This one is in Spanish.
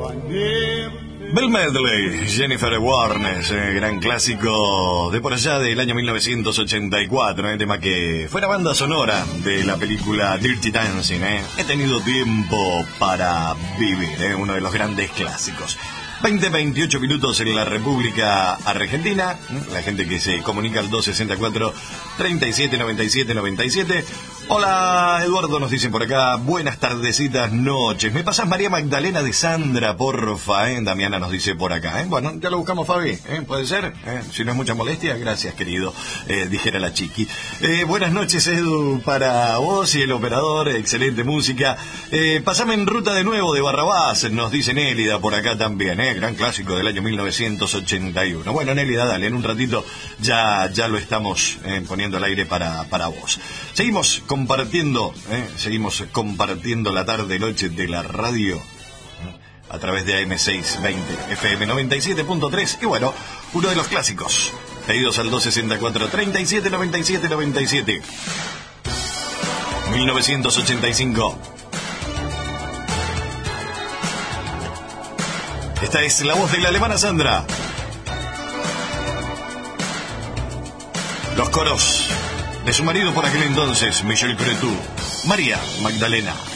Bill Medley, Jennifer Warnes, gran clásico de por allá del año 1984, tema que fue la banda sonora de la película Dirty Dancing. He tenido tiempo para vivir, uno de los grandes clásicos. 28 minutos en la República Argentina, la gente que se comunica al 264 37 97 97. Hola Eduardo, nos dicen por acá, buenas tardecitas, noches. ¿Me pasas María Magdalena de Sandra, porfa? Damiana nos dice por acá. Bueno, ya lo buscamos, Fabi, ¿puede ser? Si no es mucha molestia, gracias, querido, dijera la chiqui. Buenas noches, Edu, para vos y el operador, excelente música. Pasame en ruta de nuevo de Barrabás, nos dice Nélida por acá también, gran clásico del año 1981. Bueno, Nélida, dale, en un ratito ya lo estamos poniendo al aire para vos. Seguimos compartiendo la tarde-noche de la radio a través de AM620, FM 97.3 y bueno, uno de los clásicos, pedidos al 264 37 97 97. 1985. Esta es la voz de la alemana Sandra. Los coros de su marido por aquel entonces, Michel Cretu, María Magdalena.